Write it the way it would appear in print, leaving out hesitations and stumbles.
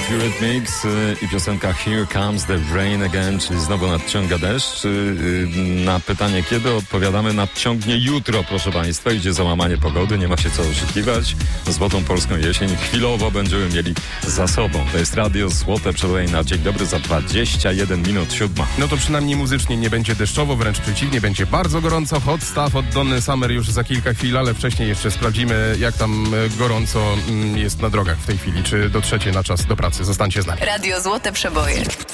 Eurythmics i piosenka Here Comes the Rain Again, czyli znowu nadciąga deszcz. Na pytanie kiedy odpowiadamy: nadciągnie jutro, proszę Państwa. Idzie załamanie pogody, nie ma się co oszukiwać. Złotą polską jesień chwilowo będziemy mieli za sobą. To jest Radio Złote Przeboje na dzień dobry za 21 minut 7. No to przynajmniej muzycznie nie będzie deszczowo, wręcz przeciwnie, będzie bardzo gorąco. Hot Stuff od Donny Summer już za kilka chwil, ale wcześniej jeszcze sprawdzimy, jak tam gorąco jest na drogach w tej chwili. Czy dotrzecie na czas do pracy? Zostańcie z nami. Radio Złote Przeboje.